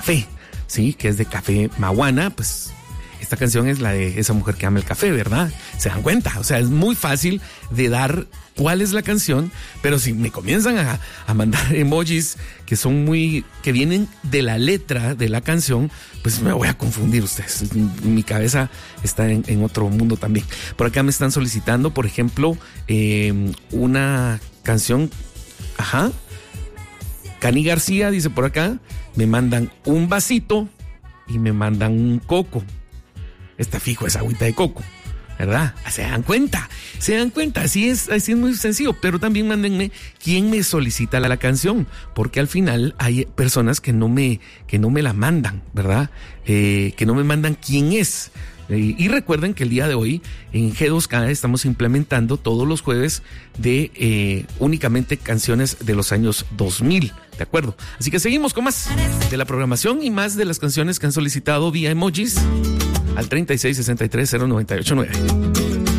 café, ¿sí? Que es de Café Mahuana. Pues esta canción es la de esa mujer que ama el café, ¿verdad? ¿Se dan cuenta? O sea, es muy fácil de dar cuál es la canción, pero si me comienzan a mandar emojis que vienen de la letra de la canción, pues me voy a confundir ustedes. Mi cabeza está en otro mundo también. Por acá me están solicitando, por ejemplo, una canción, Cani García dice por acá, me mandan un vasito y me mandan un coco. Está fijo esa agüita de coco, ¿verdad? Se dan cuenta, así es muy sencillo, pero también mándenme quién me solicita la canción, porque al final hay personas que no me la mandan, ¿verdad? Que no me mandan quién es. Y recuerden que el día de hoy en G2K estamos implementando todos los jueves de únicamente canciones de los años 2000, ¿de acuerdo? Así que seguimos con más de la programación y más de las canciones que han solicitado vía emojis al 36630989.